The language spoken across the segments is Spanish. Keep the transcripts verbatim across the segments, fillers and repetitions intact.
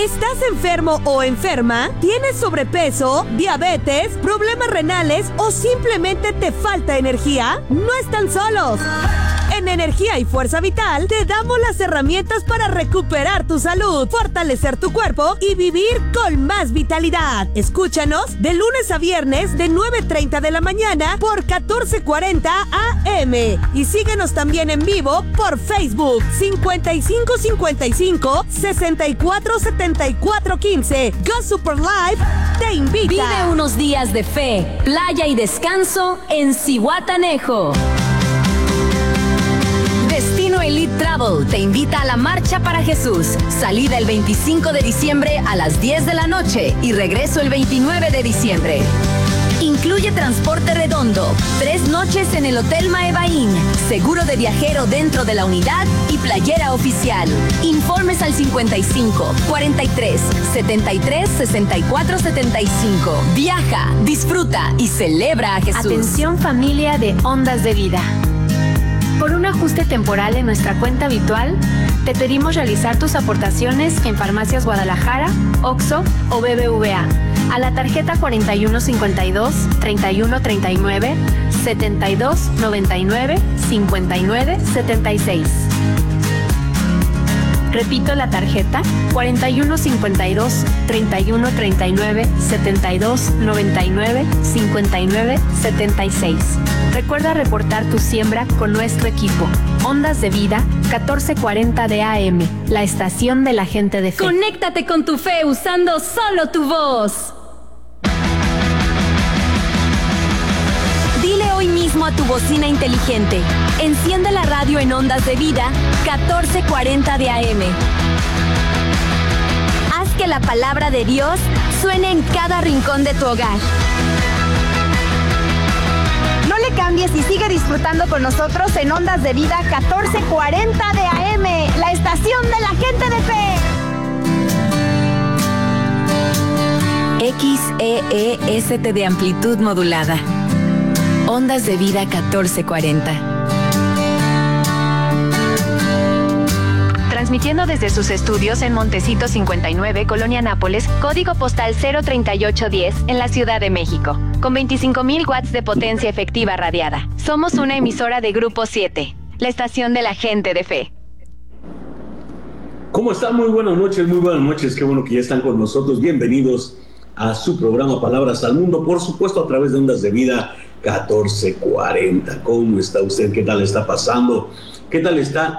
¿Estás enfermo o enferma? ¿Tienes sobrepeso, diabetes, problemas renales o simplemente te falta energía? No están solos. En Energía y Fuerza Vital te damos las herramientas para recuperar tu salud, fortalecer tu cuerpo y vivir con más vitalidad. Escúchanos de lunes a viernes de nueve treinta de la mañana por catorce cuarenta A M y síguenos también en vivo por Facebook cincuenta y cinco cincuenta y cinco sesenta y cuatro setenta y cuatro quince. Go Super Live te invita. Vive unos días de fe, playa y descanso en Zihuatanejo. Destino Elite Travel te invita a la Marcha para Jesús. Salida el veinticinco de diciembre a las diez de la noche y regreso el veintinueve de diciembre. Incluye transporte redondo, tres noches en el Hotel Maevaín, seguro de viajero dentro de la unidad y playera oficial. Informes al cincuenta y cinco, cuarenta y tres, setenta y tres, sesenta y cuatro setenta y cinco. Viaja, disfruta y celebra a Jesús. Atención familia de Ondas de Vida. Por un ajuste temporal en nuestra cuenta habitual, te pedimos realizar tus aportaciones en Farmacias Guadalajara, Oxxo o B B V A a la tarjeta cuarenta y uno cincuenta y dos, treinta y uno treinta y nueve, setenta y dos noventa y nueve, cincuenta y nueve setenta y seis. Repito la tarjeta cuarenta y uno cincuenta y dos, treinta y uno treinta y nueve, setenta y dos noventa y nueve, cincuenta y nueve setenta y seis. Recuerda reportar tu siembra con nuestro equipo. Ondas de Vida, catorce cuarenta de A M, la estación de la gente de fe. Conéctate con tu fe usando solo tu voz. Dile hoy mismo a tu bocina inteligente: enciende la radio en Ondas de Vida, catorce cuarenta de A M. Haz que la palabra de Dios suene en cada rincón de tu hogar. No le cambies y sigue disfrutando con nosotros en Ondas de Vida catorce cuarenta de A M, la estación de la gente de fe. X E E S T de amplitud modulada. Ondas de Vida catorce cuarenta. Transmitiendo desde sus estudios en Montecito cincuenta y nueve, Colonia Nápoles, código postal cero treinta y ocho diez, en la Ciudad de México, con veinticinco mil watts de potencia efectiva radiada. Somos una emisora de Grupo siete, la estación de la gente de fe. ¿Cómo están? Muy buenas noches, muy buenas noches. Qué bueno que ya están con nosotros. Bienvenidos a su programa Palabras al Mundo, por supuesto a través de Ondas de Vida catorce cuarenta. ¿Cómo está usted? ¿Qué tal está pasando? ¿Qué tal está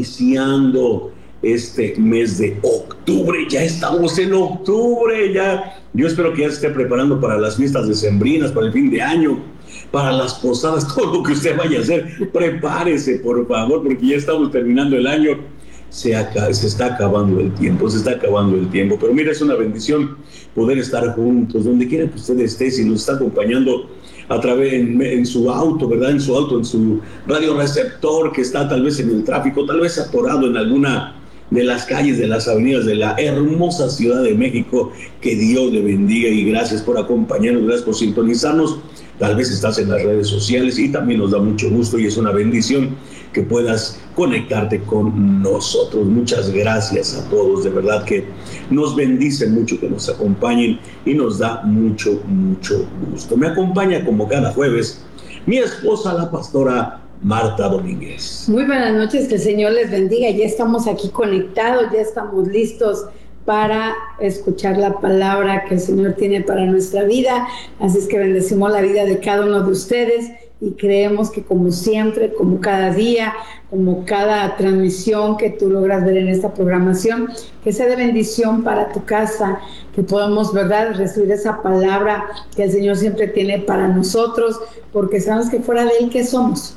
iniciando este mes de octubre? Ya estamos en octubre, ya. Yo espero que ya se esté preparando para las fiestas decembrinas, para el fin de año, para las posadas, todo lo que usted vaya a hacer. Prepárese, por favor, porque ya estamos terminando el año. Se, acaba, se está acabando el tiempo, se está acabando el tiempo. Pero mira, es una bendición poder estar juntos, donde quiera que usted esté, si nos está acompañando a través en, en su auto, ¿verdad? En su auto, en su radioreceptor, que está tal vez en el tráfico, tal vez atorado en alguna de las calles, de las avenidas de la hermosa Ciudad de México. Que Dios le bendiga y gracias por acompañarnos, gracias por sintonizarnos. Tal vez estás en las redes sociales y también nos da mucho gusto y es una bendición que puedas conectarte con nosotros. Muchas gracias a todos, de verdad que nos bendice mucho que nos acompañen y nos da mucho, mucho gusto. Me acompaña como cada jueves mi esposa, la pastora Marta Domínguez. Muy buenas noches, que el Señor les bendiga. Ya estamos aquí conectados, ya estamos listos para escuchar la palabra que el Señor tiene para nuestra vida. Así es que bendecimos la vida de cada uno de ustedes y creemos que, como siempre, como cada día, como cada transmisión que tú logras ver en esta programación, que sea de bendición para tu casa, que podamos, ¿verdad?, recibir esa palabra que el Señor siempre tiene para nosotros, porque sabemos que fuera de Él, ¿qué somos?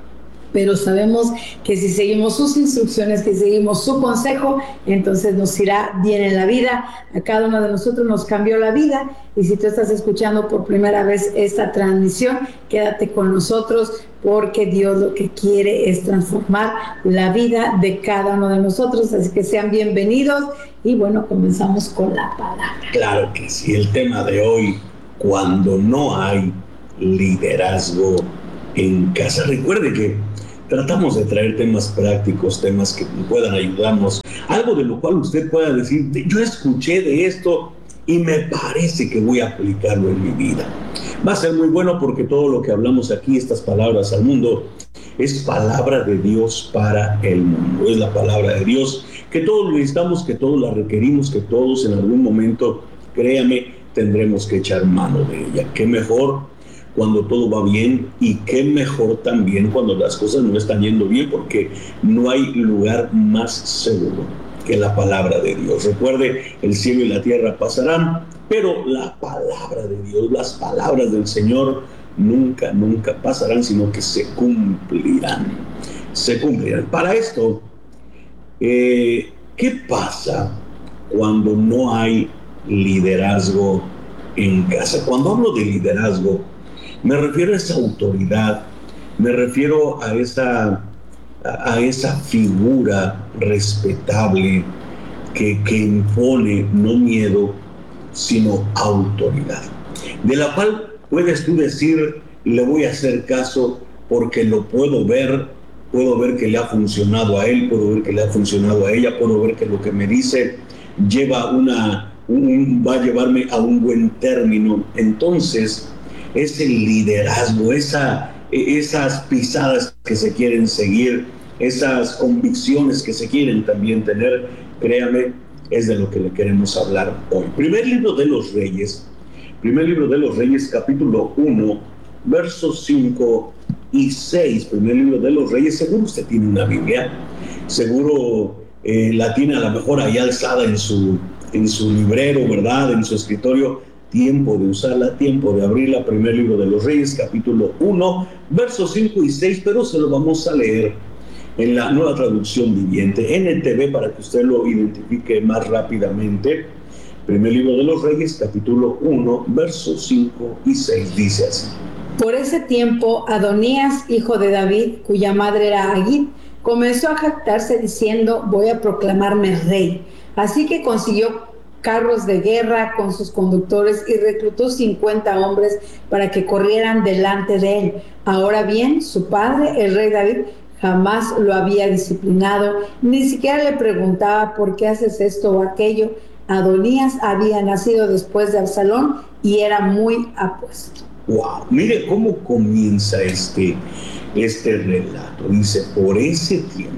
Pero sabemos que si seguimos sus instrucciones, que seguimos su consejo, entonces nos irá bien en la vida. A cada uno de nosotros nos cambió la vida. Y si tú estás escuchando por primera vez esta transmisión, quédate con nosotros, porque Dios lo que quiere es transformar la vida de cada uno de nosotros. Así que sean bienvenidos y bueno, comenzamos con la palabra. Claro que sí, el tema de hoy: cuando no hay liderazgo en casa. Recuerde que tratamos de traer temas prácticos, temas que puedan ayudarnos algo de lo cual usted pueda decir, yo escuché de esto y me parece que voy a aplicarlo en mi vida. Va a ser muy bueno porque todo lo que hablamos aquí, estas palabras al mundo, es palabra de Dios para el mundo. Es la palabra de Dios que todos lo necesitamos, que todos la requerimos, que todos en algún momento, créame, tendremos que echar mano de ella. Qué mejor cuando todo va bien y qué mejor también cuando las cosas no están yendo bien, porque no hay lugar más seguro que la palabra de Dios. Recuerde, el cielo y la tierra pasarán, pero la palabra de Dios, las palabras del Señor nunca, nunca pasarán, sino que se cumplirán. Se cumplirán. Para esto, eh, ¿qué pasa cuando no hay liderazgo en casa? Cuando hablo de liderazgo, me refiero a esa autoridad, me refiero a esa, a esa figura respetable que, que impone no miedo, sino autoridad, de la cual puedes tú decir, le voy a hacer caso porque lo puedo ver, puedo ver que le ha funcionado a él, puedo ver que le ha funcionado a ella, puedo ver que lo que me dice lleva una, un, va a llevarme a un buen término. Entonces, ese liderazgo, esa, esas pisadas que se quieren seguir, esas convicciones que se quieren también tener, créame, es de lo que le queremos hablar hoy. Primer libro de los Reyes, primer libro de los Reyes, capítulo uno, versos cinco y seis. Primer libro de los Reyes. Seguro usted tiene una Biblia, seguro eh, la tiene a lo mejor ahí alzada en su, en su librero, ¿verdad? En su escritorio. Tiempo de usarla, tiempo de abrirla. Primer libro de los Reyes, capítulo uno, versos cinco y seis, pero se lo vamos a leer en la Nueva Traducción Viviente, N T V, para que usted lo identifique más rápidamente. Primer libro de los Reyes, capítulo uno, versos cinco y seis, dice así. Por ese tiempo, Adonías, hijo de David, cuya madre era Agit, comenzó a jactarse diciendo, voy a proclamarme rey. Así que consiguió carros de guerra con sus conductores y reclutó cincuenta hombres para que corrieran delante de él. Ahora bien, su padre, el rey David, jamás lo había disciplinado, ni siquiera le preguntaba por qué haces esto o aquello. Adonías había nacido después de Absalón y era muy apuesto. Wow, mire cómo comienza este, este relato. Dice, por ese tiempo,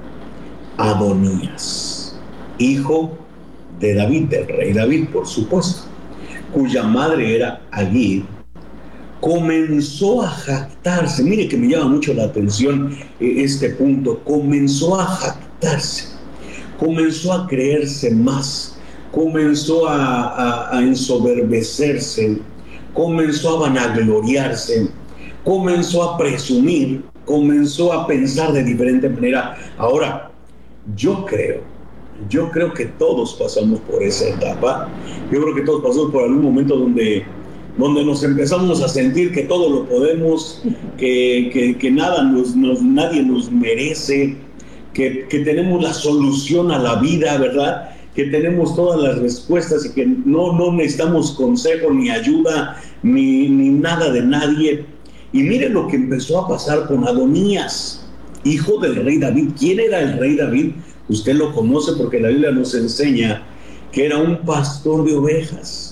Adonías, hijo de David, del rey David, por supuesto, cuya madre era Agit, comenzó a jactarse. Mire que me llama mucho la atención este punto. Comenzó a jactarse, comenzó a creerse más, comenzó a, a, a ensoberbecerse, comenzó a vanagloriarse, comenzó a presumir, comenzó a pensar de diferente manera. Ahora, yo creo, yo creo que todos pasamos por esa etapa. Yo creo que todos pasamos por algún momento donde donde nos empezamos a sentir que todo lo podemos, que, que, que nada nos, nos, nadie nos merece, que, que tenemos la solución a la vida, ¿verdad? Que tenemos todas las respuestas y que no, no necesitamos consejo, ni ayuda, ni, ni nada de nadie. Y mire lo que empezó a pasar con Adonías, hijo del rey David. ¿Quién era el rey David? Usted lo conoce porque la Biblia nos enseña que era un pastor de ovejas.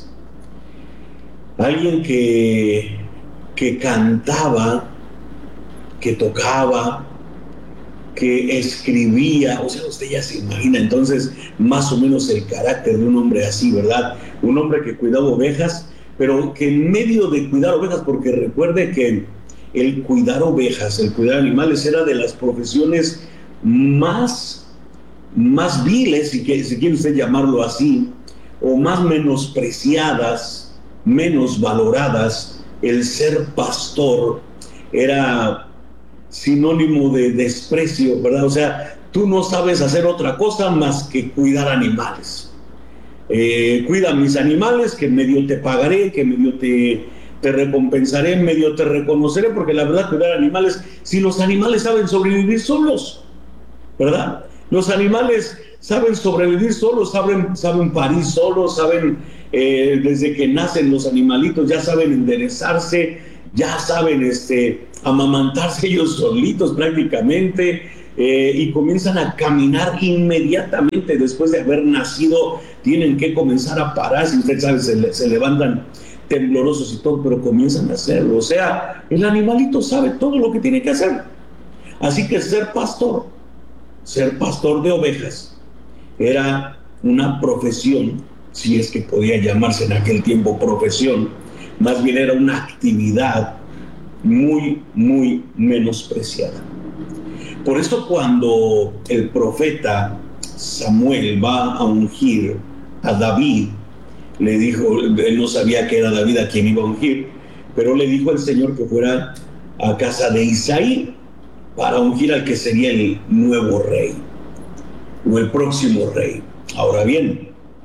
Alguien que, que cantaba, que tocaba, que escribía. O sea, usted ya se imagina entonces más o menos el carácter de un hombre así, ¿verdad? Un hombre que cuidaba ovejas, pero que en medio de cuidar ovejas, porque recuerde que el cuidar ovejas, el cuidar animales era de las profesiones más, más viles, si quiere, si quiere usted llamarlo así, o más menospreciadas, menos valoradas. El ser pastor era sinónimo de desprecio, ¿verdad? O sea, tú no sabes hacer otra cosa más que cuidar animales. Eh, cuida mis animales, que medio te pagaré, que medio te, te recompensaré, medio te reconoceré, porque la verdad, cuidar animales, si los animales saben sobrevivir solos, ¿verdad? Los animales saben sobrevivir solos, saben, saben parir solos, saben, eh, desde que nacen los animalitos, ya saben enderezarse, ya saben este, amamantarse ellos solitos prácticamente, eh, y comienzan a caminar inmediatamente después de haber nacido. Tienen que comenzar a parar, si usted sabe, se, se levantan temblorosos y todo, pero comienzan a hacerlo. O sea, el animalito sabe todo lo que tiene que hacer. Así que ser pastor, ser pastor de ovejas, era una profesión, si es que podía llamarse en aquel tiempo profesión, más bien era una actividad muy, muy menospreciada. Por eso cuando el profeta Samuel va a ungir a David, le dijo, él no sabía que era David a quien iba a ungir, pero le dijo al Señor que fuera a casa de Isaí para ungir al que sería el nuevo rey, o el próximo rey. Ahora bien,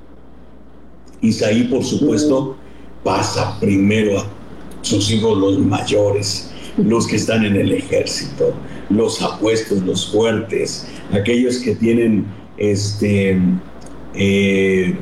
Isaí, por supuesto, pasa primero a sus hijos los mayores, los que están en el ejército, los apuestos, los fuertes, aquellos que tienen este eh,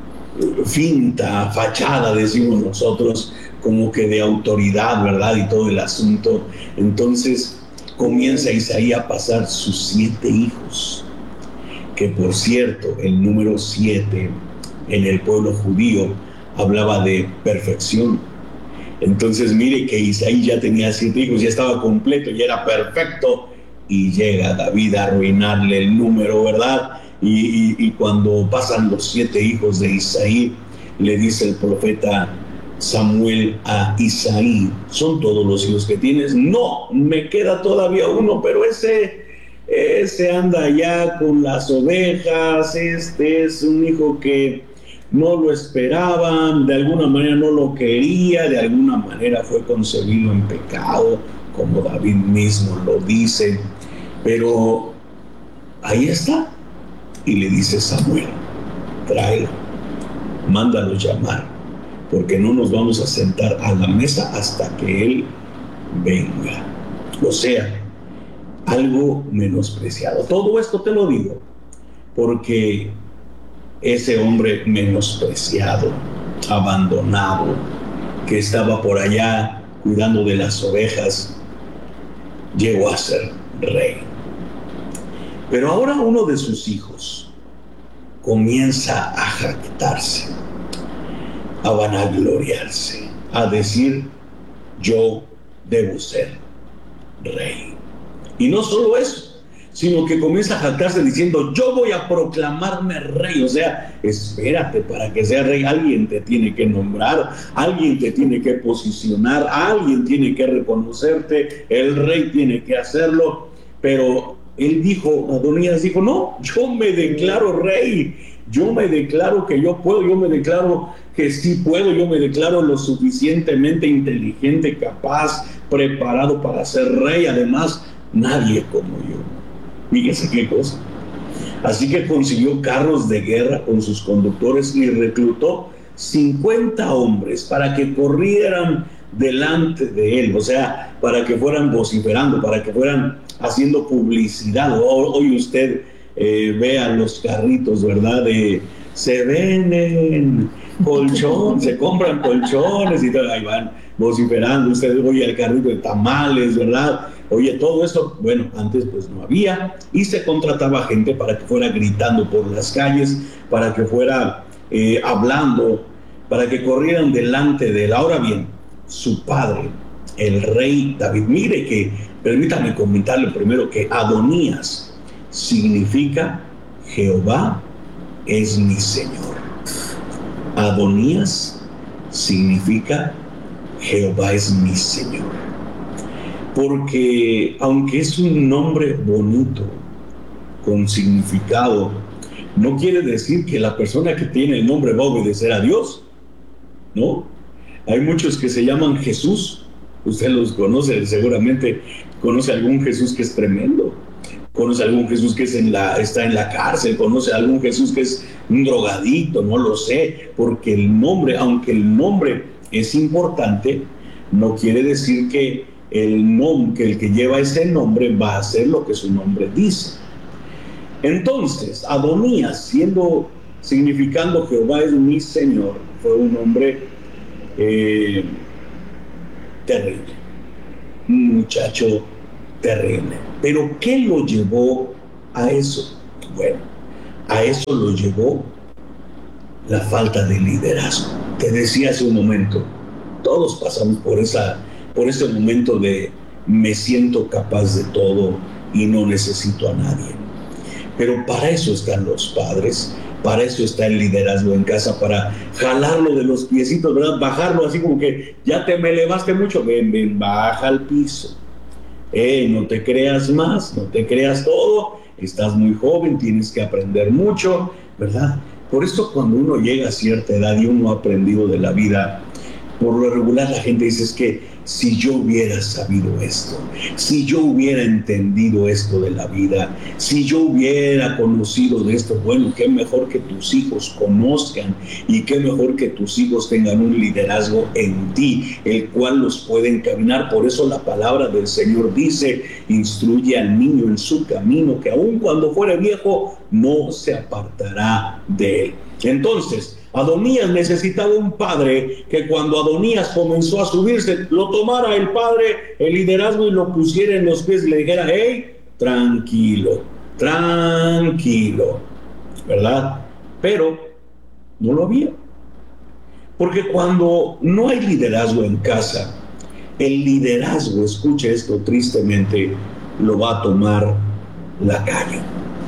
finta, fachada, decimos nosotros, como que de autoridad, ¿verdad? Y todo el asunto. Entonces comienza Isaí a pasar sus siete hijos, que por cierto, el número siete en el pueblo judío hablaba de perfección. Entonces mire que Isaí ya tenía siete hijos, ya estaba completo, ya era perfecto, y llega David a arruinarle el número, ¿verdad? Y, y, y cuando pasan los siete hijos de Isaí, le dice el profeta Samuel a Isaí: ¿son todos los hijos que tienes? No, me queda todavía uno, pero ese, ese anda allá con las ovejas. Este es un hijo que no lo esperaban, de alguna manera no lo quería, de alguna manera fue concebido en pecado, como David mismo lo dice, pero ahí está. Y le dice Samuel: tráelo, mándalo llamar, porque no nos vamos a sentar a la mesa hasta que él venga. O sea, algo menospreciado. Todo esto te lo digo porque ese hombre menospreciado, abandonado, que estaba por allá cuidando de las ovejas, llegó a ser rey. Pero ahora uno de sus hijos comienza a jactarse, a vanagloriarse, a decir: yo debo ser rey. Y no solo eso, sino que comienza a jactarse diciendo: yo voy a proclamarme rey. O sea, espérate, para que sea rey alguien te tiene que nombrar, alguien te tiene que posicionar, alguien tiene que reconocerte, el rey tiene que hacerlo. Pero él dijo, Adonías dijo: no, yo me declaro rey, yo me declaro que yo puedo, yo me declaro que sí puedo, yo me declaro lo suficientemente inteligente, capaz, preparado para ser rey. Además, nadie como yo. Fíjese qué cosa. Así que consiguió carros de guerra con sus conductores y reclutó cincuenta hombres para que corrieran delante de él, o sea, para que fueran vociferando, para que fueran haciendo publicidad. Hoy usted eh, vea los carritos, ¿verdad? De se venden colchón, se compran colchones y todo, ahí van vociferando. Usted oye el carrito de tamales, ¿verdad? Oye, todo eso, bueno, antes pues no había, y se contrataba gente para que fuera gritando por las calles, para que fuera eh, hablando, para que corrieran delante de él. Ahora bien, su padre, el rey David, mire que, permítame comentarle primero que Adonías significa Jehová es mi Señor. Adonías significa Jehová es mi Señor. Porque aunque es un nombre bonito, con significado, no quiere decir que la persona que tiene el nombre va a obedecer a Dios, ¿no? Hay muchos que se llaman Jesús. Usted los conoce, seguramente conoce algún Jesús que es tremendo, conoce algún Jesús que es en la, está en la cárcel, conoce algún Jesús que es un drogadicto, no lo sé, porque el nombre, aunque el nombre es importante, no quiere decir que el nombre, que el que lleva ese nombre va a hacer lo que su nombre dice. Entonces, Adonías, siendo, significando Jehová es mi Señor, fue un hombre eh, terrible, un muchacho terrible. Pero ¿qué lo llevó a eso? Bueno, a eso lo llevó la falta de liderazgo. Te decía hace un momento, todos pasamos por, esa, por ese momento de me siento capaz de todo y no necesito a nadie. Pero para eso están los padres, para eso está el liderazgo en casa, para jalarlo de los piecitos, ¿verdad? Bajarlo así como que ya te me elevaste mucho, ven, ven, baja al piso. Eh, no te creas más, no te creas todo, estás muy joven, tienes que aprender mucho, ¿verdad? Por eso cuando uno llega a cierta edad y uno ha aprendido de la vida, por lo regular la gente dice es que si yo hubiera sabido esto, si yo hubiera entendido esto de la vida, si yo hubiera conocido de esto, bueno, qué mejor que tus hijos conozcan y qué mejor que tus hijos tengan un liderazgo en ti, el cual los puede encaminar. Por eso la palabra del Señor dice, instruye al niño en su camino, que aun cuando fuere viejo, no se apartará de él. Entonces, Adonías necesitaba un padre que cuando Adonías comenzó a subirse, lo tomara el padre, el liderazgo, y lo pusiera en los pies y le dijera, hey, tranquilo, tranquilo, ¿verdad? Pero no lo había. Porque cuando no hay liderazgo en casa, el liderazgo, escuche esto tristemente, lo va a tomar la calle.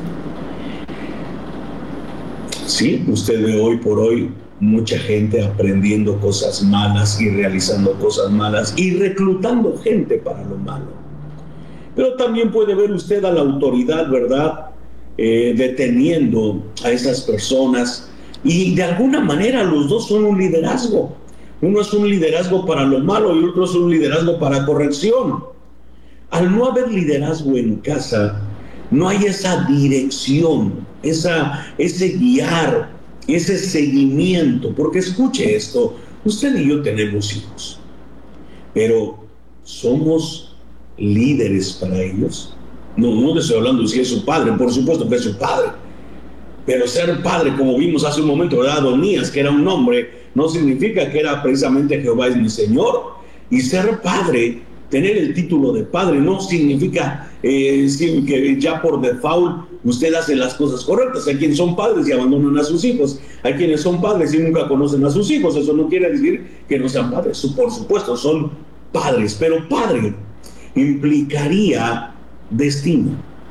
Sí, usted ve hoy por hoy mucha gente aprendiendo cosas malas y realizando cosas malas y reclutando gente para lo malo. Pero también puede ver usted a la autoridad, ¿verdad? Eh, deteniendo a esas personas, y de alguna manera los dos son un liderazgo. Uno es un liderazgo para lo malo y otro es un liderazgo para corrección. Al no haber liderazgo en casa, no hay esa dirección, esa, ese guiar, ese seguimiento. Porque escuche esto, usted y yo tenemos hijos, pero ¿somos líderes para ellos? No, no le estoy hablando si es su padre, por supuesto que es su padre. Pero ser padre, como vimos hace un momento, ¿verdad? Adonías, que era un hombre, no significa que era precisamente Jehová es mi Señor. Y ser padre, tener el título de padre, no significa eh, que ya por default usted hace las cosas correctas. Hay quienes son padres y abandonan a sus hijos. Hay quienes son padres y nunca conocen a sus hijos. Eso no quiere decir que no sean padres. Por supuesto, son padres. Pero padre implicaría destino.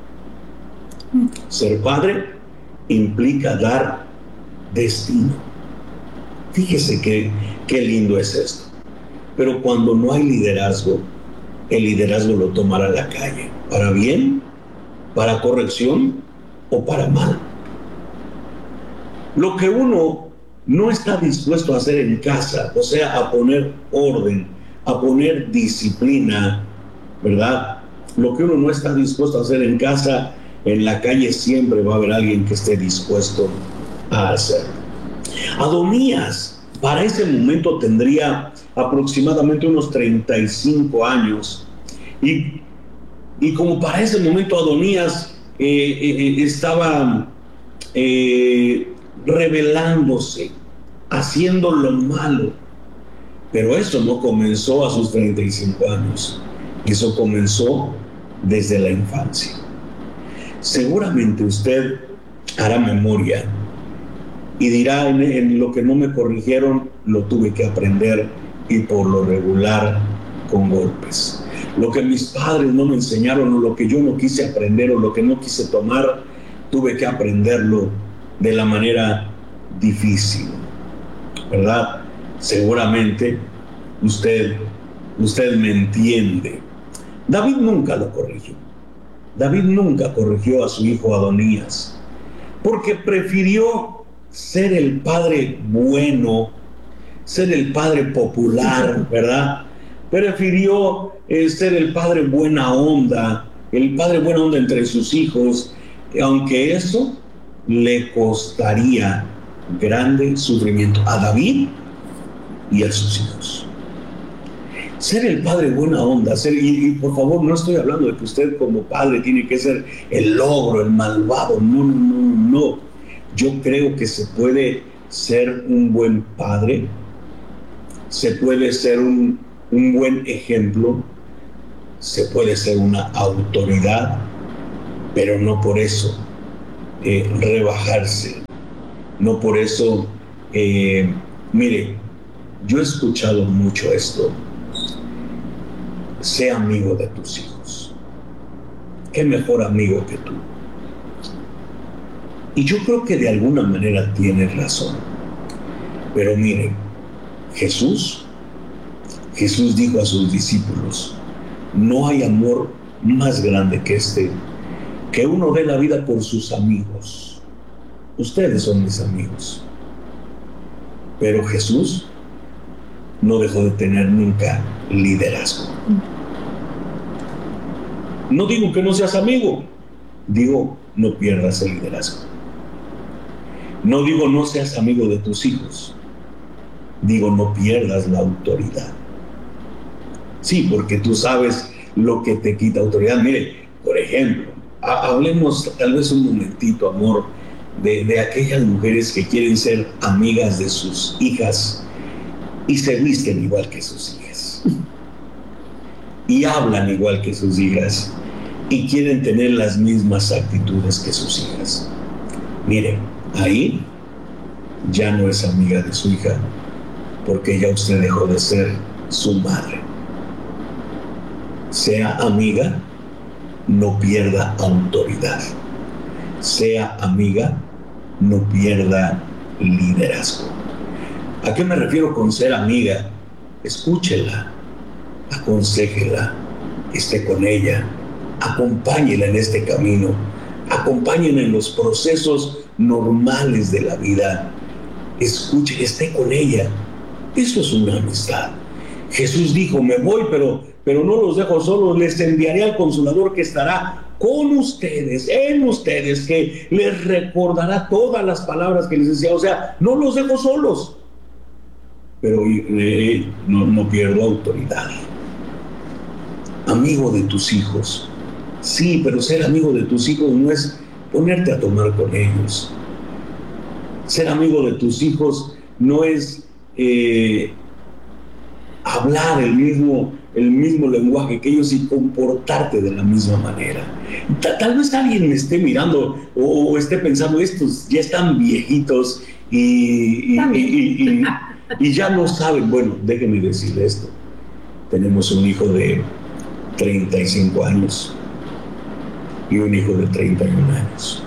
Ser padre implica dar destino. Fíjese qué, qué lindo es esto. Pero cuando no hay liderazgo, el liderazgo lo tomará la calle, para bien, para corrección o para mal. Lo que uno no está dispuesto a hacer en casa, o sea, a poner orden, a poner disciplina, ¿verdad? Lo que uno no está dispuesto a hacer en casa, en la calle siempre va a haber alguien que esté dispuesto a hacerlo. Adonías, para ese momento tendría aproximadamente unos treinta y cinco años, y, y como para ese momento Adonías eh, eh, estaba eh, rebelándose, haciendo lo malo, pero eso no comenzó a sus treinta y cinco años, eso comenzó desde la infancia. Seguramente usted hará memoria y dirá, en, en lo que no me corrigieron lo tuve que aprender, y por lo regular con golpes. Lo que mis padres no me enseñaron, o lo que yo no quise aprender, o lo que no quise tomar, tuve que aprenderlo de la manera difícil, ¿verdad? Seguramente usted, usted me entiende. David nunca lo corrigió. David nunca corrigió a su hijo Adonías, porque prefirió ser el padre bueno, ser el padre popular, ¿verdad? Prefirió eh, ser el padre buena onda, el padre buena onda entre sus hijos, aunque eso le costaría grande sufrimiento a David y a sus hijos. Ser el padre buena onda, ser, y, y por favor, no estoy hablando de que usted como padre tiene que ser el ogro, el malvado, no, no, no, no. Yo creo que se puede ser un buen padre, se puede ser un, un buen ejemplo, se puede ser una autoridad, pero no por eso eh, rebajarse, no por eso, eh, mire, yo he escuchado mucho esto: sé amigo de tus hijos. ¿Qué mejor amigo que tú? Y yo creo que de alguna manera tienes razón. Pero miren, Jesús, Jesús dijo a sus discípulos: no hay amor más grande que este, que uno dé la vida por sus amigos. Ustedes son mis amigos. Pero Jesús no dejó de tener nunca liderazgo. No digo que no seas amigo, digo no pierdas el liderazgo. No digo no seas amigo de tus hijos, digo no pierdas la autoridad. Sí, porque tú sabes lo que te quita autoridad. Mire, por ejemplo, hablemos tal vez un momentito, amor, de, de aquellas mujeres que quieren ser amigas de sus hijas y se visten igual que sus hijas y hablan igual que sus hijas y quieren tener las mismas actitudes que sus hijas. Miren, ahí ya no es amiga de su hija, porque ya usted dejó de ser su madre. Sea amiga, no pierda autoridad. Sea amiga, no pierda liderazgo. ¿A qué me refiero con ser amiga? Escúchela, aconséjela, esté con ella, acompáñela en este camino, acompáñenla en los procesos normales de la vida. Escuche, esté con ella. Eso es una amistad. Jesús dijo: me voy, pero, pero no los dejo solos, les enviaré al Consolador que estará con ustedes, en ustedes, que les recordará todas las palabras que les decía. O sea, no los dejo solos, pero eh, no, no pierdo autoridad. Amigo de tus hijos, sí, pero ser amigo de tus hijos no es ponerte a tomar con ellos. Ser amigo de tus hijos no es eh, hablar el mismo, el mismo lenguaje que ellos y comportarte de la misma manera. Tal vez alguien me esté mirando o, o esté pensando: estos ya están viejitos y, y, y, y, y, y ya no saben. Bueno, déjenme decirle esto: tenemos un hijo de treinta y cinco años y un hijo de treinta y un años.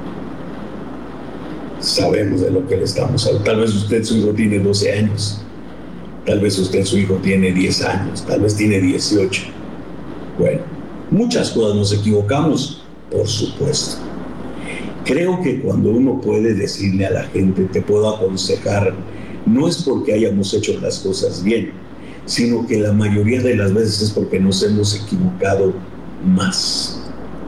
Sabemos de lo que le estamos hablando. Tal vez usted, su hijo, tiene doce años. Tal vez usted, su hijo, tiene diez años. Tal vez tiene dieciocho. Bueno, muchas cosas nos equivocamos, por supuesto. Creo que cuando uno puede decirle a la gente: te puedo aconsejar, no es porque hayamos hecho las cosas bien, sino que la mayoría de las veces es porque nos hemos equivocado más.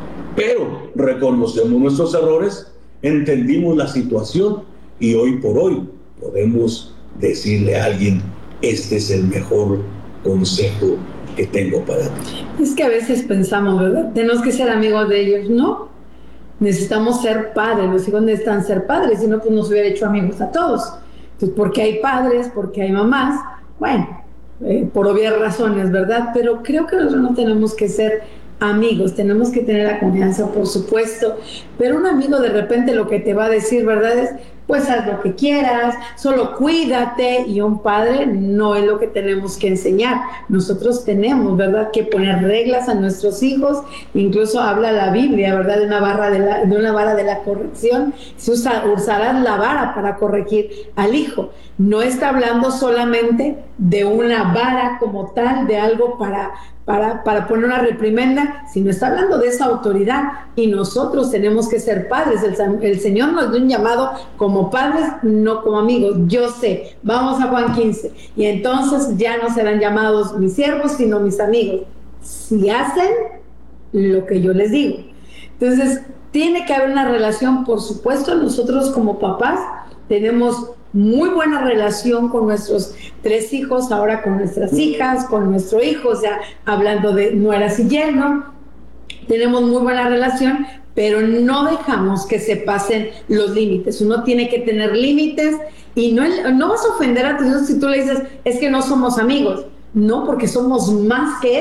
Pero reconocemos nuestros errores, entendimos la situación y hoy por hoy podemos decirle a alguien: este es el mejor consejo que tengo para ti. Es que a veces pensamos, ¿verdad? Tenemos que ser amigos de ellos. No, necesitamos ser padres. Los hijos necesitan ser padres, si no, pues nos hubiera hecho amigos a todos. Entonces, porque hay padres, porque hay mamás, bueno, eh, por obvias razones, ¿verdad? Pero creo que nosotros no tenemos que ser amigos, tenemos que tener la confianza, por supuesto, pero un amigo de repente lo que te va a decir, ¿verdad? Es: pues haz lo que quieras, solo cuídate. Y un padre no es lo que tenemos que enseñar. Nosotros tenemos, ¿verdad?, que poner reglas a nuestros hijos. Incluso habla la Biblia, ¿verdad?, de una vara de la, de una vara de la corrección. Se usa, usarás la vara para corregir al hijo. No está hablando solamente de una vara como tal, de algo para Para, para poner una reprimenda, sino está hablando de esa autoridad, y nosotros tenemos que ser padres. El, el Señor nos dio un llamado como padres, no como amigos. Yo sé, vamos a Juan quince, y entonces ya no serán llamados mis siervos, sino mis amigos, si hacen lo que yo les digo. Entonces, tiene que haber una relación, por supuesto. Nosotros como papás tenemos muy buena relación con nuestros tres hijos, ahora con nuestras hijas, con nuestro hijo, o sea, hablando de nueras y yerno, tenemos muy buena relación, pero no dejamos que se pasen los límites. Uno tiene que tener límites, y no, no vas a ofender a tus hijos si tú le dices: es que no somos amigos. No, porque somos más que eso.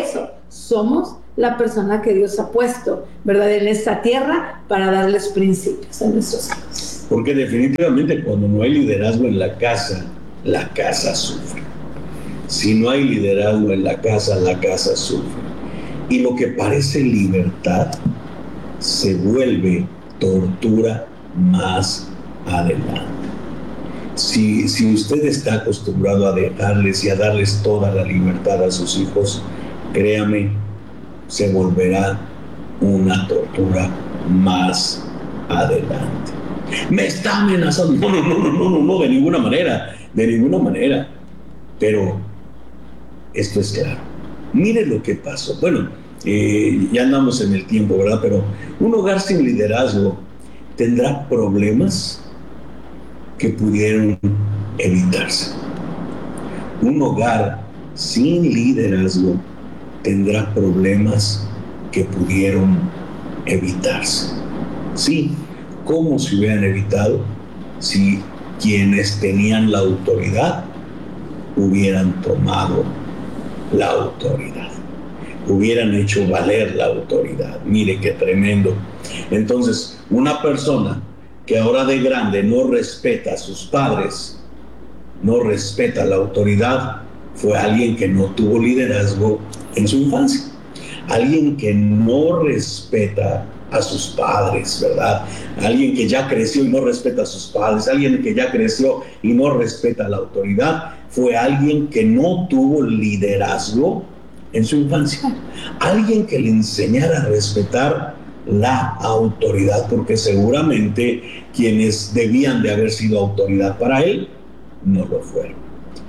somos la persona que Dios ha puesto, ¿verdad?, en esta tierra para darles principios a nuestros hijos. Porque definitivamente cuando no hay liderazgo en la casa, la casa sufre. Si no hay liderazgo en la casa, la casa sufre. Y lo que parece libertad se vuelve tortura más adelante. Si, si usted está acostumbrado a dejarles y a darles toda la libertad a sus hijos, créame, se volverá una tortura más adelante. Me está amenazando. No, no, no, no, no, no, de ninguna manera, de ninguna manera. Pero esto es claro. Mire lo que pasó. Bueno, eh, ya andamos en el tiempo, ¿verdad? Pero un hogar sin liderazgo tendrá problemas que pudieron evitarse. Un hogar sin liderazgo tendrá problemas que pudieron evitarse. Sí, ¿cómo se hubieran evitado? Si quienes tenían la autoridad hubieran tomado la autoridad, hubieran hecho valer la autoridad. Mire qué tremendo. Entonces, una persona que ahora de grande no respeta a sus padres, no respeta la autoridad, fue alguien que no tuvo liderazgo en su infancia. Alguien que no respeta a sus padres, ¿verdad? Alguien que ya creció y no respeta a sus padres, alguien que ya creció y no respeta la autoridad, fue alguien que no tuvo liderazgo en su infancia. Alguien que le enseñara a respetar la autoridad, porque seguramente quienes debían de haber sido autoridad para él, no lo fueron.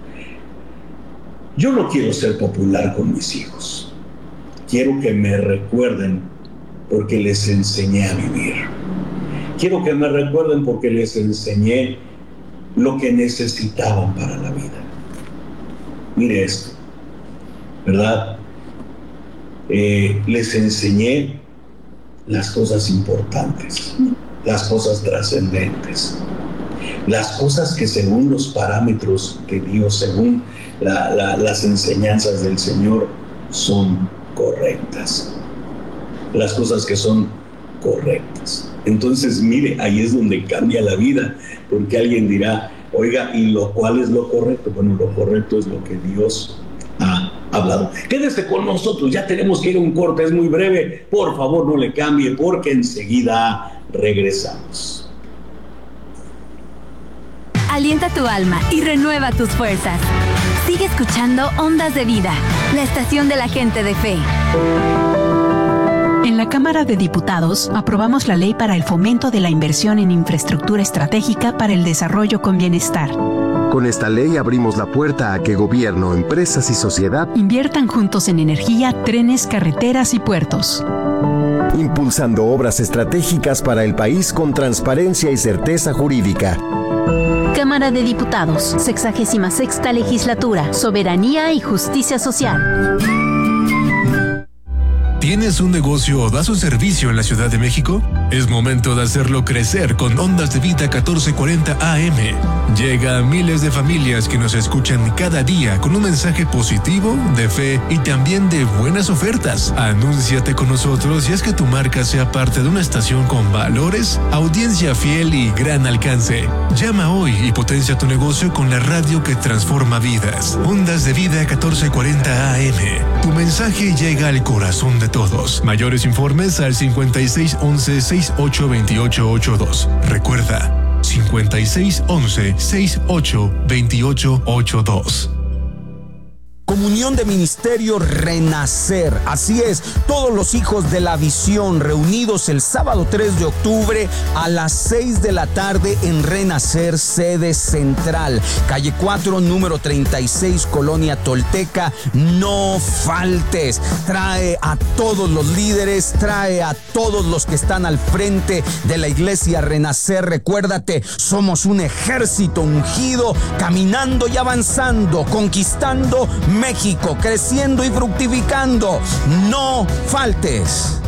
Yo no quiero ser popular con mis hijos. Quiero que me recuerden porque les enseñé a vivir. Quiero que me recuerden porque les enseñé lo que necesitaban para la vida. Mire esto, ¿verdad? Eh, les enseñé las cosas importantes, las cosas trascendentes, las cosas que según los parámetros de Dios, según la, la, las enseñanzas del Señor, son correctas. Las cosas que son correctas. Entonces, mire, ahí es donde cambia la vida, porque alguien dirá, oiga, ¿y lo cuál es lo correcto? Bueno, lo correcto es lo que Dios ha hablado. Quédese con nosotros, ya tenemos que ir a un corte, es muy breve. Por favor, no le cambie, porque enseguida regresamos. Alienta tu alma y renueva tus fuerzas. Sigue escuchando Ondas de Vida, la estación de la gente de fe. En la Cámara de Diputados aprobamos la ley para el fomento de la inversión en infraestructura estratégica para el desarrollo con bienestar. Con esta ley abrimos la puerta a que gobierno, empresas y sociedad inviertan juntos en energía, trenes, carreteras y puertos, impulsando obras estratégicas para el país con transparencia y certeza jurídica. Cámara de Diputados, sexagésima sexta legislatura, soberanía y justicia social. ¿Tienes un negocio o das un servicio en la Ciudad de México? Es momento de hacerlo crecer con Ondas de Vida catorce cuarenta A M. Llega a miles de familias que nos escuchan cada día con un mensaje positivo, de fe y también de buenas ofertas. Anúnciate con nosotros y haz que tu marca sea parte de una estación con valores, audiencia fiel y gran alcance. Llama hoy y potencia tu negocio con la radio que transforma vidas. Ondas de Vida catorce cuarenta A M. Tu mensaje llega al corazón de todos. Mayores informes al cincuenta y seis once sesenta y ocho veintiocho ochenta y dos. Recuerda, cincuenta y seis once sesenta y ocho veintiocho ochenta y dos. Comunión de Ministerio Renacer. Así es, todos los hijos de la visión reunidos el sábado tres de octubre a las seis de la tarde en Renacer, sede central, calle cuatro, número treinta y seis, Colonia Tolteca. No faltes. Trae a todos los líderes, trae a todos los que están al frente de la iglesia Renacer. Recuérdate, somos un ejército ungido, caminando y avanzando, conquistando México, creciendo y fructificando. No faltes.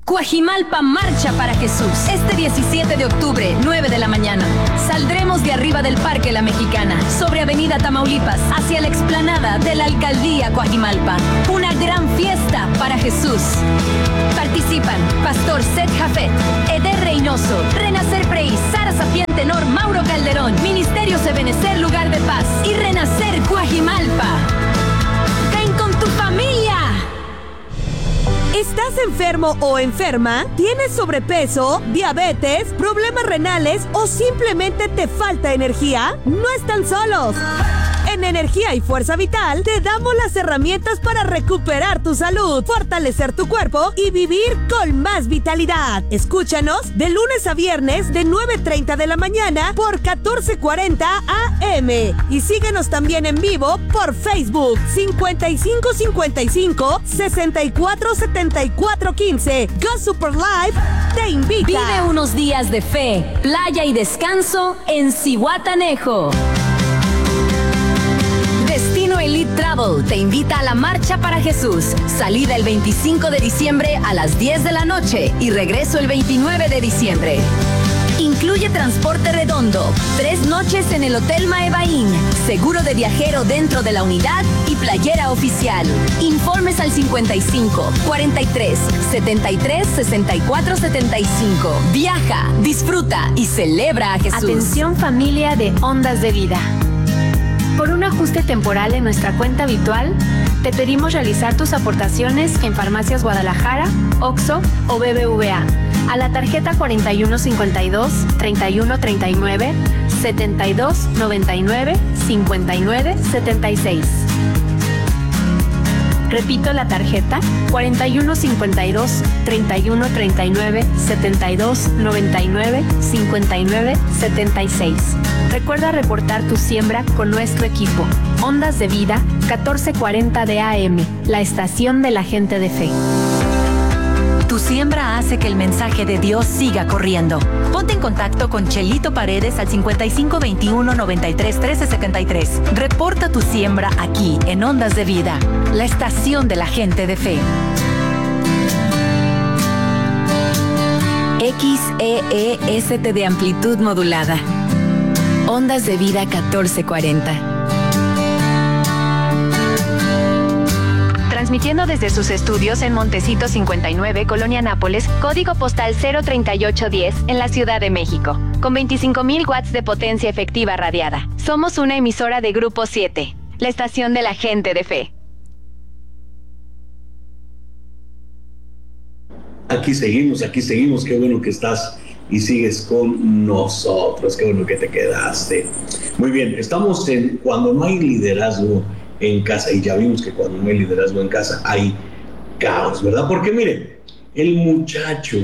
Coajimalpa marcha para Jesús. Este diecisiete de octubre, nueve de la mañana. Saldremos de arriba arriba del Parque La Mexicana, sobre Avenida Tamaulipas, hacia la explanada de la Alcaldía Coajimalpa. Una gran fiesta para Jesús. Participan Pastor Seth Jafet, Eder Reynoso, Renacer Prey, Sara Sapien Tenor, Mauro Calderón, Ministerios Ebenecer Lugar de Paz y Renacer Coajimalpa. ¡Ven con tu familia! ¿Estás enfermo o enferma? ¿Tienes sobrepeso, diabetes, problemas renales o simplemente te falta energía? No están solos. En Energía y Fuerza Vital te damos las herramientas para recuperar tu salud, fortalecer tu cuerpo y vivir con más vitalidad. Escúchanos de lunes a viernes de nueve treinta de la mañana por catorce cuarenta A M y síguenos también en vivo por Facebook cincuenta y cinco cincuenta y cinco sesenta y cuatro setenta y cuatro quince. Go Super Live te invita. Vive unos días de fe, playa y descanso en Zihuatanejo. Destino Elite Travel te invita a la Marcha para Jesús. Salida el veinticinco de diciembre a las diez de la noche y regreso el veintinueve de diciembre. Incluye transporte redondo, tres noches en el Hotel Maebaín, seguro de viajero dentro de la unidad y playera oficial. Informes al cincuenta y cinco, cuarenta y tres, setenta y tres, sesenta y cuatro, setenta y cinco. Viaja, disfruta y celebra a Jesús. Atención familia de Ondas de Vida. Por un ajuste temporal en nuestra cuenta habitual, te pedimos realizar tus aportaciones en Farmacias Guadalajara, Oxxo o B B V A a la tarjeta cuarenta y uno cincuenta y dos, treinta y uno treinta y nueve, setenta y dos noventa y nueve, cincuenta y nueve setenta y seis. Repito la tarjeta cuarenta y uno cincuenta y dos, treinta y uno treinta y nueve, setenta y dos noventa y nueve, cincuenta y nueve setenta y seis. Recuerda reportar tu siembra con nuestro equipo. Ondas de Vida, catorce cuarenta de A M, la estación de la gente de fe. Tu siembra hace que el mensaje de Dios siga corriendo. Ponte en contacto con Chelito Paredes al cincuenta y cinco veintiuno noventa y tres trece setenta y tres. Reporta tu siembra aquí en Ondas de Vida, la estación de la gente de fe. X E E S T de amplitud modulada. Ondas de Vida catorce cuarenta. Transmitiendo desde sus estudios en Montecito cincuenta y nueve, Colonia Nápoles, código postal cero treinta y ocho diez, en la Ciudad de México, con veinticinco mil watts de potencia efectiva radiada. Somos una emisora de Grupo siete, la estación de la gente de fe. Aquí seguimos, aquí seguimos, qué bueno que estás y sigues con nosotros, qué bueno que te quedaste. Muy bien, estamos en cuando no hay liderazgo en casa, y ya vimos que cuando no hay liderazgo en casa hay caos, ¿verdad? Porque mire, el muchacho